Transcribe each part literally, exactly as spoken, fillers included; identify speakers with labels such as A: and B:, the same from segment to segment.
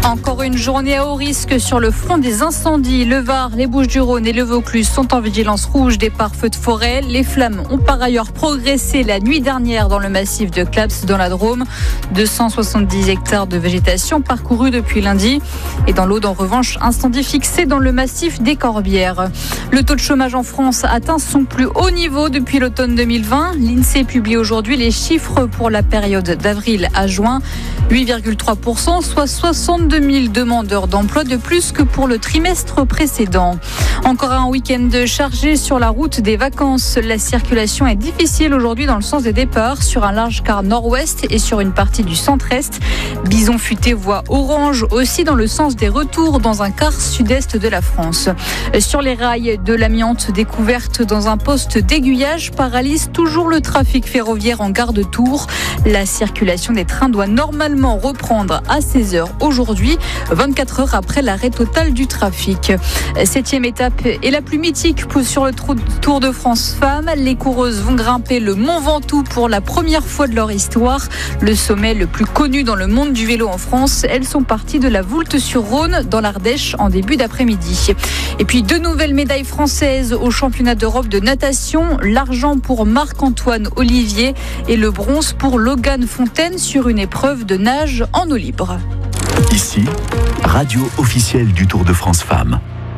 A: Encore une journée à haut risque sur le front des incendies. Le Var, les Bouches-du-Rhône et le Vaucluse sont en vigilance rouge départ feux de forêt. Les flammes ont par ailleurs progressé la nuit dernière dans le massif de Claps dans la Drôme. deux cent soixante-dix hectares de végétation parcourus depuis lundi. Et dans l'Aude, en revanche, incendie fixé dans le massif des Corbières. Le taux de chômage en France atteint son plus haut niveau depuis l'automne deux mille vingt. L'INSEE publie aujourd'hui les chiffres pour la période d'avril à juin. huit virgule trois pour cent, soit soixante-deux mille demandeurs d'emploi de plus que pour le trimestre précédent. Encore un week-end chargé sur la route des vacances. La circulation est difficile aujourd'hui dans le sens des départs sur un large quart nord-ouest et sur une partie du centre-est. Bison futé voie orange aussi dans le sens des retours dans un quart sud-est de la France. Sur les rails, de l'amiante découverte dans un poste d'aiguillage paralyse toujours le trafic ferroviaire en gare de Tours. La circulation des trains doit normalement reprendre à seize heures aujourd'hui, vingt-quatre heures après l'arrêt total du trafic. Septième étape et la plus mythique sur le Tour de France Femmes. Les coureuses vont grimper le Mont Ventoux pour la première fois de leur histoire. Le sommet le plus connu dans le monde du vélo en France. Elles sont parties de la Voulte-sur-Rhône dans l'Ardèche en début d'après-midi. Et puis deux nouvelles médailles françaises au championnat d'Europe de natation. L'argent pour Marc-Antoine Olivier et le bronze pour Logan Fontaine sur une épreuve de nage en eau libre.
B: Ici, radio officielle du Tour de France Femmes.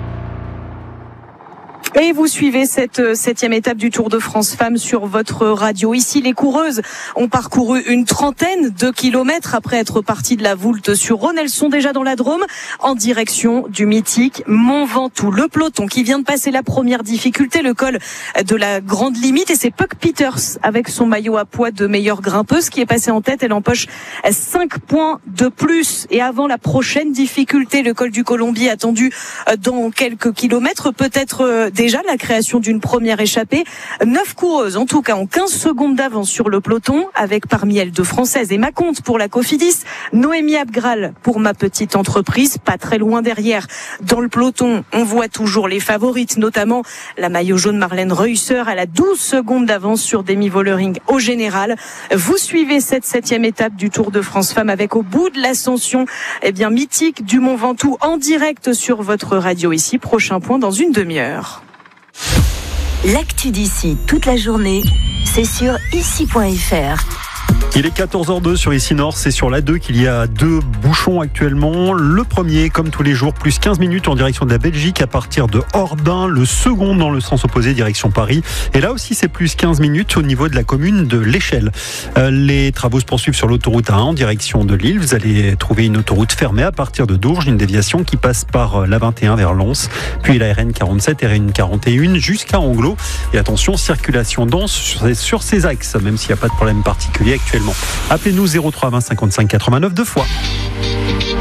C: Et vous suivez cette septième étape du Tour de France Femmes sur votre radio. Ici, les coureuses ont parcouru une trentaine de kilomètres après être parties de la Voulte-sur-Rhône. Elles sont déjà dans la Drôme en direction du mythique Mont Ventoux. Le peloton qui vient de passer la première difficulté, le col de la grande limite. Et c'est Puck Peters avec son maillot à poids de meilleure grimpeuse qui est passée en tête. Elle empoche cinq points de plus. Et avant la prochaine difficulté, le col du Colombier attendu dans quelques kilomètres, peut-être des déjà la création d'une première échappée. Neuf coureuses, en tout cas, ont quinze secondes d'avance sur le peloton, avec parmi elles deux françaises et Maconte pour la Cofidis, Noémie Abgral pour Ma Petite Entreprise, pas très loin derrière. Dans le peloton, on voit toujours les favorites, notamment la maillot jaune Marlène Reusser. Elle a douze secondes d'avance sur Demi Vollering au général. Vous suivez cette septième étape du Tour de France Femmes avec au bout de l'ascension, eh bien, mythique du Mont Ventoux en direct sur votre radio ici. Prochain point dans une demi-heure.
D: L'actu d'ici toute la journée, c'est sur ici point f r.
E: Il est quatorze heures deux sur Ici Nord, c'est sur l'A deux qu'il y a deux bouchons actuellement. Le premier, comme tous les jours, plus quinze minutes en direction de la Belgique à partir de Hordin. Le second dans le sens opposé, direction Paris. Et là aussi, c'est plus quinze minutes au niveau de la commune de l'Échelle. Euh, les travaux se poursuivent sur l'autoroute A un en direction de Lille. Vous allez trouver une autoroute fermée à partir de Dourges, une déviation qui passe par la vingt et un vers Lens, puis la R N quarante-sept, R N quarante et un jusqu'à Anglo. Et attention, circulation dense sur ces, sur ces axes, même s'il n'y a pas de problème particulier actuellement. Appelez-nous zéro trois vingt cinquante-cinq quatre-vingt-neuf deux fois.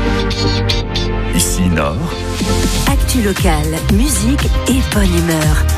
B: Ici Nord.
D: Actu locale, musique et bonne humeur.